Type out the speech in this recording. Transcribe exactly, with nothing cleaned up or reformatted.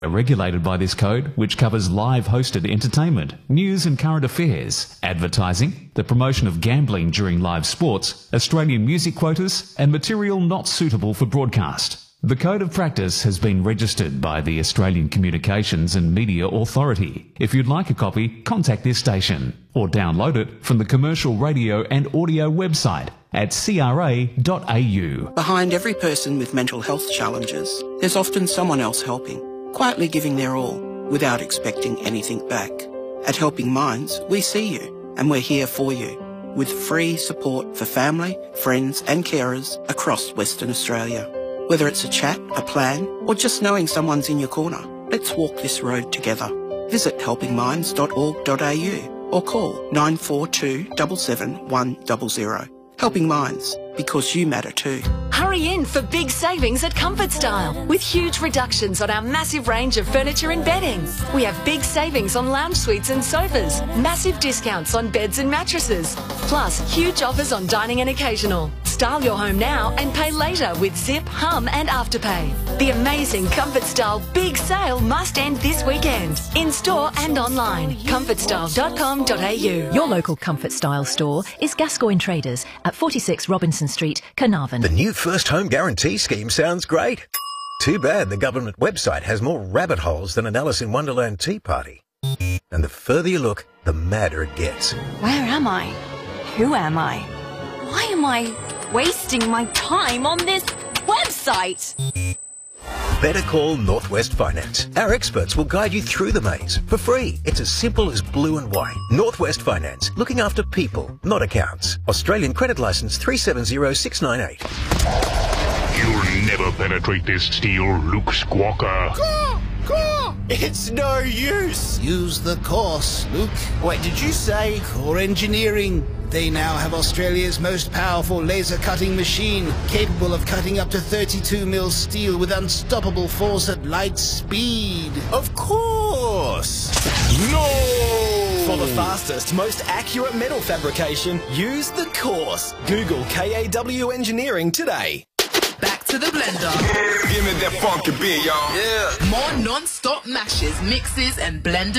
are regulated by this code, which covers live hosted entertainment, news and current affairs, advertising, the promotion of gambling during live sports, Australian music quotas, and material not suitable for broadcast. The Code of Practice has been registered by the Australian Communications and Media Authority. If you'd like a copy, contact this station or download it from the Commercial Radio and Audio website at c r a dot a u. Behind every person with mental health challenges, there's often someone else helping, quietly giving their all, without expecting anything back. At Helping Minds, we see you, and we're here for you, with free support for family, friends and carers across Western Australia. Whether it's a chat, a plan, or just knowing someone's in your corner, let's walk this road together. Visit helping minds dot org dot a u or call nine four two seven seven one zero zero. Helping Minds, because you matter too. Hurry in for big savings at Comfort Style with huge reductions on our massive range of furniture and bedding. We have big savings on lounge suites and sofas, massive discounts on beds and mattresses, plus huge offers on dining and occasional. Style your home now and pay later with Zip, Hum and Afterpay. The amazing Comfort Style big sale must end this weekend. In store and online. comfort style dot com dot a u. Your local Comfort Style store is Gascoigne Traders at forty-six Robinson Street, Carnarvon. The new First Home Guarantee Scheme sounds great. Too bad the government website has more rabbit holes than an Alice in Wonderland tea party. And the further you look, the madder it gets. Where am I? Who am I? Why am I wasting my time on this website? Better call Northwest Finance. Our experts will guide you through the maze for free. It's as simple as blue and white. Northwest Finance, looking after people, not accounts. Australian credit licence three seven zero six nine eight. You'll never penetrate this steel, Luke Squawker. Core! Core! It's no use. Use the course, Luke. Wait, did you say core engineering? They now have Australia's most powerful laser cutting machine, capable of cutting up to thirty-two mil steel with unstoppable force at light speed. Of course! No! For the fastest, most accurate metal fabrication, use the course. Google K A W Engineering today. Back to the blender. Give me that funky beat, y'all. Yeah. More non-stop mashes, mixes and blended